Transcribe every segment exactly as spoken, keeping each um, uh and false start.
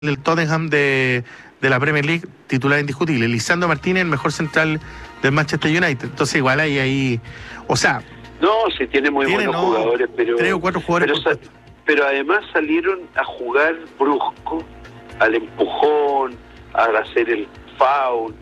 del Tottenham de, de la Premier League, titular indiscutible. Lisandro Martínez, el mejor central del Manchester United. Entonces igual hay ahí, o sea... No, sí tiene muy tiene, buenos no, jugadores, pero... Tres o cuatro jugadores. Pero, por... pero además salieron a jugar brusco, al empujón, a hacer el foul.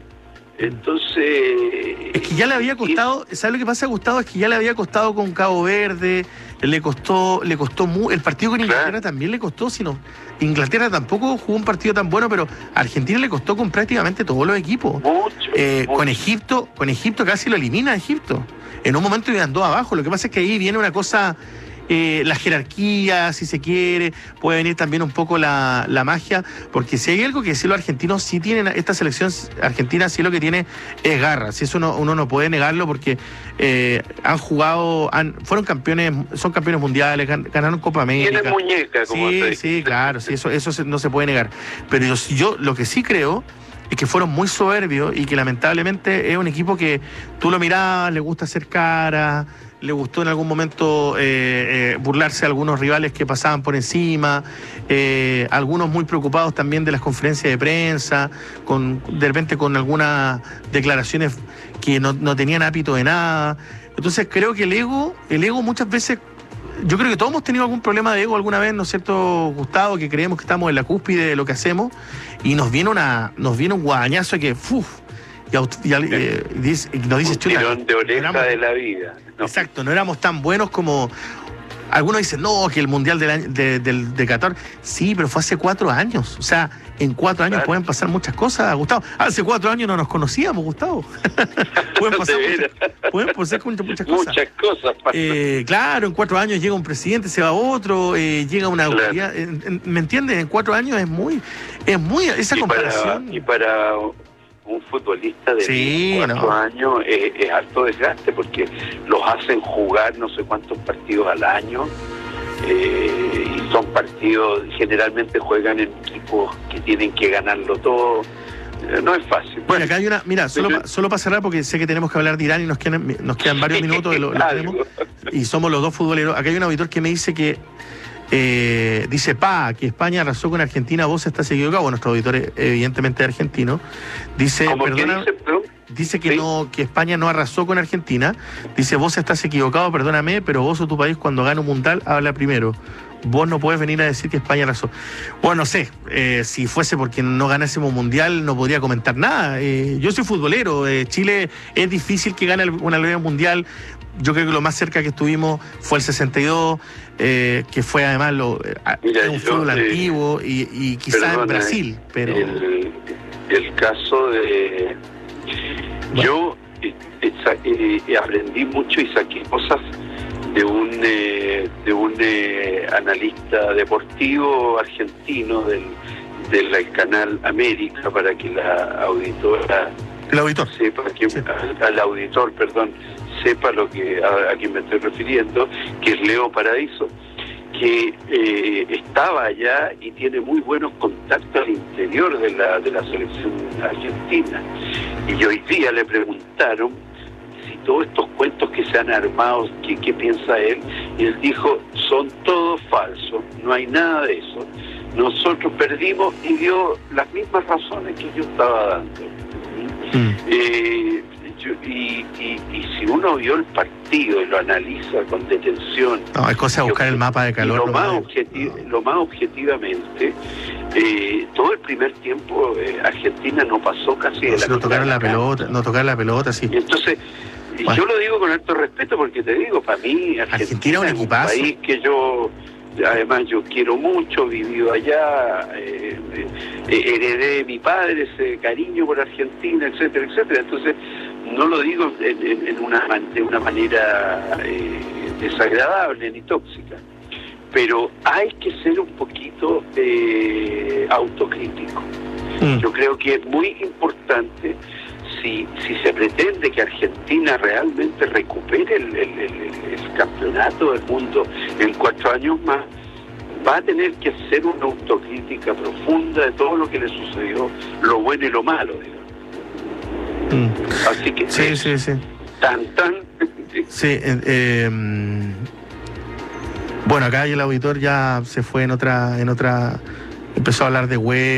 Entonces... Es que ya le había costado, ¿sabes lo que pasa, Gustavo? Es que ya le había costado con Cabo Verde, le costó, le costó muy, el partido con Inglaterra claro. también le costó, sino Inglaterra tampoco jugó un partido tan bueno, pero a Argentina le costó con prácticamente todos los equipos. Mucho, eh, mucho. Con Egipto, con Egipto casi lo elimina a Egipto. En un momento iban dos abajo. Lo que pasa es que ahí viene una cosa, eh, la jerarquía, si se quiere, puede venir también un poco la, la magia, porque si hay algo que sí los argentinos sí tienen, esta selección argentina sí lo que tiene es garra, si eso no, uno no puede negarlo, porque eh, han jugado, han, fueron campeones, son campeones mundiales, ganaron Copa América. Tienen muñeca, como Sí, sí, claro, sí, eso, eso no se puede negar. Pero yo, yo lo que sí creo es que fueron muy soberbios y que lamentablemente es un equipo que tú lo mirabas, le gusta hacer cara, le gustó en algún momento eh, eh, burlarse de algunos rivales que pasaban por encima, eh, algunos muy preocupados también de las conferencias de prensa, con de repente con algunas declaraciones que no, no tenían ápito de nada. Entonces creo que el ego, el ego muchas veces, yo creo que todos hemos tenido algún problema de ego alguna vez, ¿no es cierto, Gustavo? Que creemos que estamos en la cúspide de lo que hacemos y nos viene una, nos viene un guadañazo de que, ¡uf! Y, y, eh, y, dice, y nos dice, un tirón de oreja éramos, de la vida. No. Exacto, no éramos tan buenos como... Algunos dicen, no, que el Mundial del año, de, de, de Qatar, sí, pero fue hace cuatro años. O sea, en cuatro años claro. pueden pasar muchas cosas, Gustavo. Hace cuatro años no nos conocíamos, Gustavo. pueden, pasar muchas, pueden pasar muchas, muchas cosas. Muchas cosas. Eh, claro, en cuatro años llega un presidente, se va otro, eh, llega una claro. autoridad. En, en, ¿Me entiendes? En cuatro años es muy... es muy esa y comparación... Para, y para un futbolista de sí, cuatro no. años es, es alto desgaste porque los hacen jugar no sé cuántos partidos al año eh, y son partidos, generalmente juegan en equipos que tienen que ganarlo todo. Eh, no es fácil. Bueno, acá hay una, mira, solo, pa, solo para cerrar, porque sé que tenemos que hablar de Irán y nos quedan, nos quedan varios minutos de lo, lo tenemos, y somos los dos futboleros. Acá hay un auditor que me dice que Eh, dice, pa, que España arrasó con Argentina, vos estás equivocado. Bueno, nuestro auditor es evidentemente argentino. Dice, perdona, dice, dice que ¿sí? no, que España no arrasó con Argentina. Dice, vos estás equivocado, perdóname, pero vos o tu país cuando gana un mundial habla primero. Vos no podés venir a decir que España arrasó. Bueno, no sé, eh, si fuese porque no ganásemos mundial no podría comentar nada. Eh, yo soy futbolero, eh, Chile es difícil que gane una liga mundial. Yo creo que lo más cerca que estuvimos fue el sesenta y dos, eh, que fue además lo, Mira, un yo, fútbol eh, antiguo y, y quizás en Brasil, pero... El, el caso de... Bueno. Yo eh, eh, aprendí mucho y saqué cosas de un eh, de un eh, analista deportivo argentino del, del canal América, para que la auditora... El auditor. Sepa que, sí. al, al auditor, perdón, sepa lo que a, a quien me estoy refiriendo, que es Leo Paradiso, que eh, estaba allá y tiene muy buenos contactos al interior de la de la selección argentina. Y hoy día le preguntaron si todos estos cuentos que se han armado, ¿qué, qué piensa él? Y él dijo, son todos falsos, no hay nada de eso. Nosotros perdimos, y dio las mismas razones que yo estaba dando. Mm. Eh, yo, y, y, y si uno vio el partido y lo analiza con detención, no, es cosa de buscar yo, el mapa de calor. Lo, lo, más, objeti no. lo más objetivamente, eh, todo el primer tiempo eh, Argentina no pasó casi no, de la no tocaron la pelota, no tocaron la pelota, sí. Y entonces, bueno. yo lo digo con alto respeto porque te digo, para mí Argentina, Argentina es un, es un país que yo... Además yo quiero mucho, vivido allá, eh, eh, heredé de mi padre ese cariño por Argentina, etcétera, etcétera. Entonces no lo digo en, en, en una, de una manera eh, desagradable ni tóxica, pero hay que ser un poquito eh, autocrítico. Mm. Yo creo que es muy importante. Si, si se pretende que Argentina realmente recupere el, el, el, el campeonato del mundo en cuatro años más, va a tener que hacer una autocrítica profunda de todo lo que le sucedió, lo bueno y lo malo, digamos. Mm. Así que... Sí, sí, sí. Tan, tan... Sí, eh, eh, bueno, acá el auditor ya se fue en otra... en otra empezó a hablar de web